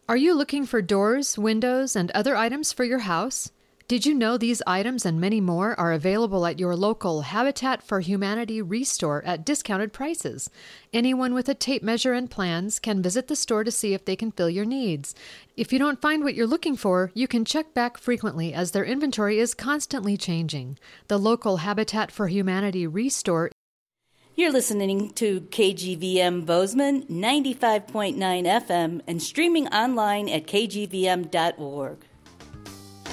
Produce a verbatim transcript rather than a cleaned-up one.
Are you looking for doors, windows, and other items for your house? Did you know these items and many more are available at your local Habitat for Humanity Restore at discounted prices? Anyone with a tape measure and plans can visit the store to see if they can fill your needs. If you don't find what you're looking for, you can check back frequently as their inventory is constantly changing. The local Habitat for Humanity Restore. You're listening to K G V M Bozeman, ninety-five point nine F M, and streaming online at k g v m dot org.